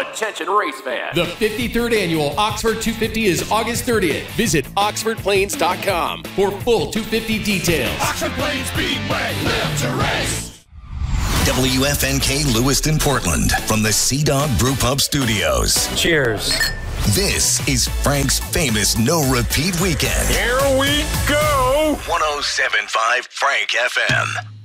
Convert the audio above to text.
Attention race fans. The 53rd Annual Oxford 250 is August 30th. Visit oxfordplains.com for full 250 details. Oxford Plains Speedway, live to race. WFNK Lewiston, Portland, from the Sea Dog Brew Pub Studios. Cheers. This is Frank's famous no-repeat weekend. Here we go. 107.5 Frank FM.